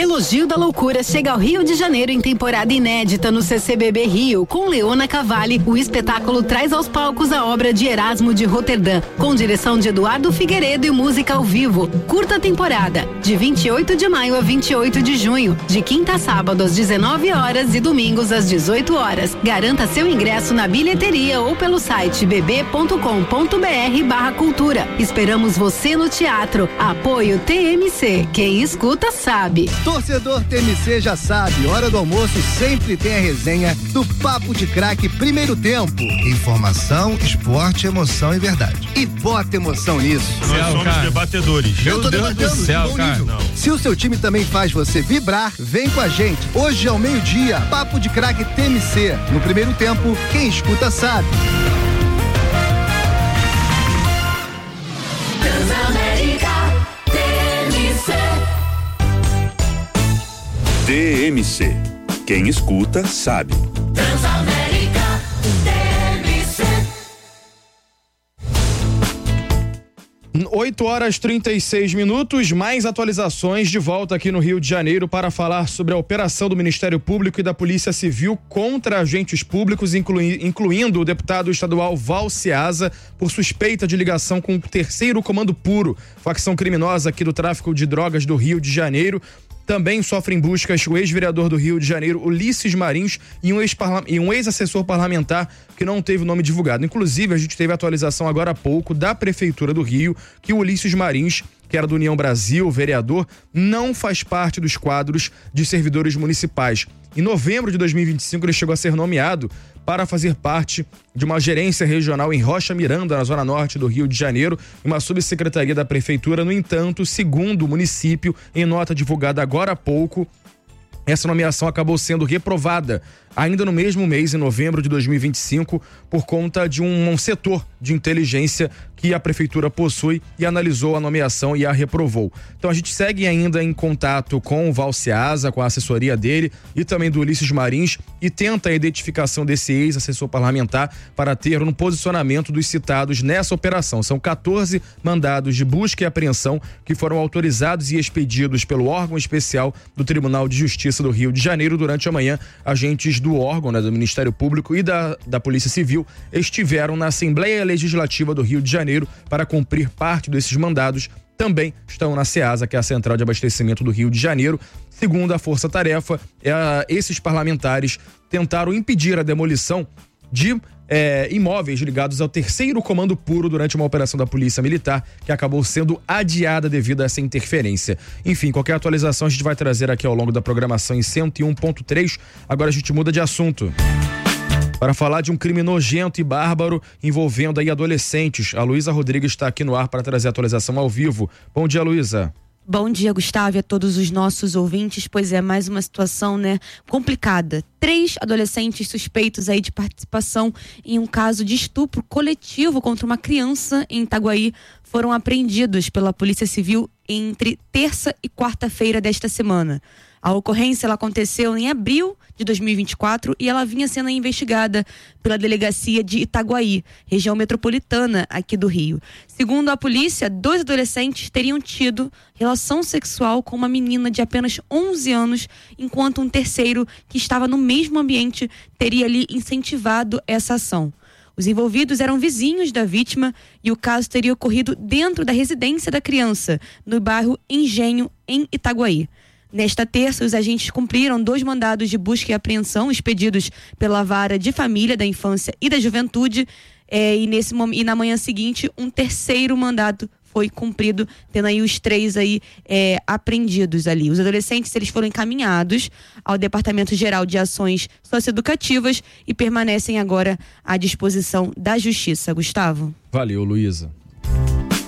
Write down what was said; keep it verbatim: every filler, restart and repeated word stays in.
Elogio da Loucura chega ao Rio de Janeiro em temporada inédita no C C B B Rio, com Leona Cavalli. O espetáculo traz aos palcos a obra de Erasmo de Roterdã, com direção de Eduardo Figueiredo e música ao vivo. Curta temporada, de vinte e oito de maio a vinte e oito de junho, de quinta a sábado às dezenove horas e domingos às dezoito horas. Garanta seu ingresso na bilheteria ou pelo site b b ponto com ponto b r barra cultura. Esperamos você no teatro. Apoio T M C. Quem escuta sabe. Torcedor T M C já sabe, hora do almoço sempre tem a resenha do Papo de Craque Primeiro Tempo. Informação, esporte, emoção e verdade. E bota emoção nisso. Nós céu, somos cara. debatedores. Meu Deus do céu, cara. Não. Se o seu time também faz você vibrar, vem com a gente. Hoje ao meio-dia, Papo de Craque T M C. No Primeiro Tempo, quem escuta sabe. T M C. Quem escuta sabe. Transamérica T M C. oito horas e trinta e seis minutos, mais atualizações de volta aqui no Rio de Janeiro para falar sobre a operação do Ministério Público e da Polícia Civil contra agentes públicos, inclui, incluindo o deputado estadual Valciasa, por suspeita de ligação com o terceiro Comando Puro, facção criminosa aqui do tráfico de drogas do Rio de Janeiro. Também sofrem buscas o ex-vereador do Rio de Janeiro, Ulisses Marins, e um, ex-parla- e um ex-assessor parlamentar que não teve o nome divulgado. Inclusive, a gente teve a atualização agora há pouco da Prefeitura do Rio, que o Ulisses Marins, que era do União Brasil, vereador, não faz parte dos quadros de servidores municipais. Em novembro de dois mil e vinte e cinco, ele chegou a ser nomeado para fazer parte de uma gerência regional em Rocha Miranda, na zona norte do Rio de Janeiro, uma subsecretaria da Prefeitura. No entanto, segundo o município, em nota divulgada agora há pouco, essa nomeação acabou sendo reprovada ainda no mesmo mês, em novembro de dois mil e vinte e cinco, por conta de um, um setor de inteligência que a prefeitura possui e analisou a nomeação e a reprovou. Então a gente segue ainda em contato com o Valciasa, com a assessoria dele e também do Ulisses Marins, e tenta a identificação desse ex-assessor parlamentar para ter um posicionamento dos citados nessa operação. São quatorze mandados de busca e apreensão que foram autorizados e expedidos pelo órgão especial do Tribunal de Justiça do Rio de Janeiro. Durante a manhã, agentes do órgão, né, do Ministério Público e da, da Polícia Civil estiveram na Assembleia Legislativa do Rio de Janeiro para cumprir parte desses mandados. Também estão na SEASA, que é a Central de Abastecimento do Rio de Janeiro. Segundo a Força Tarefa, é, esses parlamentares tentaram impedir a demolição de é, imóveis ligados ao terceiro Comando Puro durante uma operação da Polícia Militar que acabou sendo adiada devido a essa interferência. Enfim, qualquer atualização a gente vai trazer aqui ao longo da programação em cento e um ponto três. Agora a gente muda de assunto para falar de um crime nojento e bárbaro envolvendo aí adolescentes. A Luísa Rodrigues está aqui no ar para trazer a atualização ao vivo. Bom dia, Luísa. Bom dia, Gustavo, e a todos os nossos ouvintes. Pois é, mais uma situação, né, complicada. Três adolescentes suspeitos aí de participação em um caso de estupro coletivo contra uma criança em Itaguaí foram apreendidos pela Polícia Civil entre terça e quarta-feira desta semana. A ocorrência ela aconteceu em abril de dois mil e vinte e quatro e ela vinha sendo investigada pela delegacia de Itaguaí, região metropolitana aqui do Rio. Segundo a polícia, dois adolescentes teriam tido relação sexual com uma menina de apenas onze anos, enquanto um terceiro, que estava no mesmo ambiente, teria ali incentivado essa ação. Os envolvidos eram vizinhos da vítima e o caso teria ocorrido dentro da residência da criança, no bairro Engenho, em Itaguaí. Nesta terça, os agentes cumpriram dois mandados de busca e apreensão expedidos pela Vara de Família, da Infância e da Juventude, é, e, nesse, e na manhã seguinte um terceiro mandado foi cumprido, tendo aí os três aí é, apreendidos ali. Os adolescentes eles foram encaminhados ao Departamento Geral de Ações Socioeducativas e permanecem agora à disposição da Justiça. Gustavo. Valeu, Luísa.